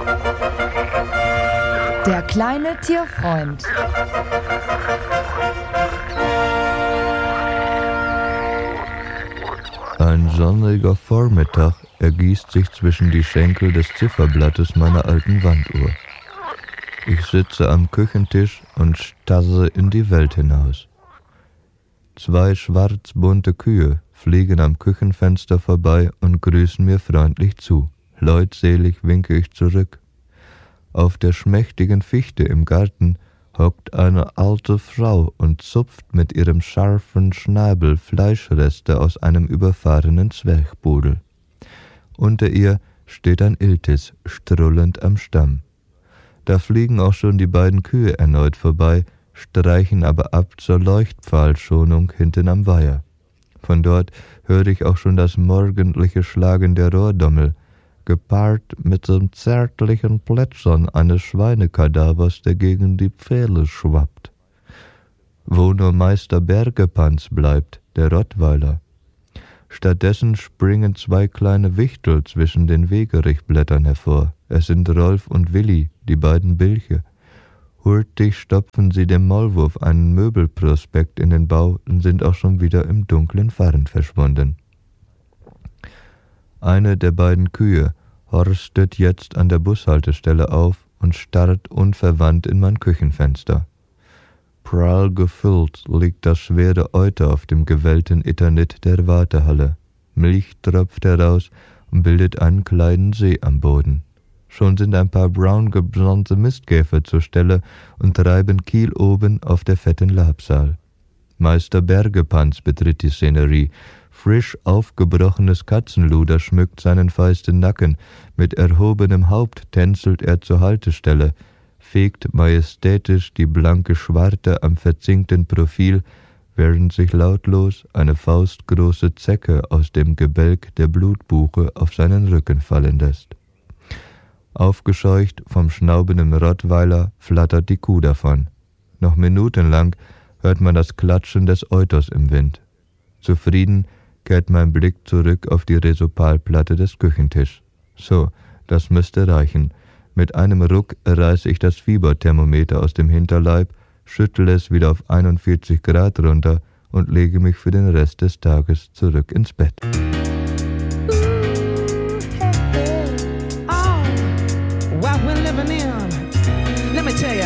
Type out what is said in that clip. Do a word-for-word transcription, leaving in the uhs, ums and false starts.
Der kleine Tierfreund. Ein sonniger Vormittag ergießt sich zwischen die Schenkel des Zifferblattes meiner alten Wanduhr. Ich sitze am Küchentisch und starre in die Welt hinaus. Zwei schwarzbunte Kühe fliegen am Küchenfenster vorbei und grüßen mir freundlich zu. Leutselig winke ich zurück. Auf der schmächtigen Fichte im Garten hockt eine alte Frau und zupft mit ihrem scharfen Schnabel Fleischreste aus einem überfahrenen Zwerchpudel. Unter ihr steht ein Iltis, strullend am Stamm. Da fliegen auch schon die beiden Kühe erneut vorbei, streichen aber ab zur Leuchtpfahlschonung hinten am Weiher. Von dort höre ich auch schon das morgendliche Schlagen der Rohrdommel, gepaart mit dem zärtlichen Plätschern eines Schweinekadavers, der gegen die Pfähle schwappt. Wo nur Meister Bergepanz bleibt, der Rottweiler. Stattdessen springen zwei kleine Wichtel zwischen den Wegerichblättern hervor. Es sind Rolf und Willi, die beiden Bilche. Hurtig stopfen sie dem Maulwurf einen Möbelprospekt in den Bau und sind auch schon wieder im dunklen Farn verschwunden. Eine der beiden Kühe horstet jetzt an der Bushaltestelle auf und starrt unverwandt in mein Küchenfenster. Prall gefüllt liegt das schwere Euter auf dem gewellten Eternit der Wartehalle. Milch tropft heraus und bildet einen kleinen See am Boden. Schon sind ein paar braun gebrannte Mistkäfer zur Stelle und treiben kieloben auf der fetten Labsal. Meister Bergepanz betritt die Szenerie. Frisch aufgebrochenes Katzenluder schmückt seinen feisten Nacken. Mit erhobenem Haupt tänzelt er zur Haltestelle, fegt majestätisch die blanke Schwarte am verzinkten Profil, während sich lautlos eine faustgroße Zecke aus dem Gebälk der Blutbuche auf seinen Rücken fallen lässt. Aufgescheucht vom schnaubenden Rottweiler flattert die Kuh davon. Noch minutenlang hört man das Klatschen des Euters im Wind. Zufrieden kehrt mein Blick zurück auf die Resopalplatte des Küchentischs. So, das müsste reichen. Mit einem Ruck reiße ich das Fieberthermometer aus dem Hinterleib, schüttle es wieder auf einundvierzig Grad runter und lege mich für den Rest des Tages zurück ins Bett.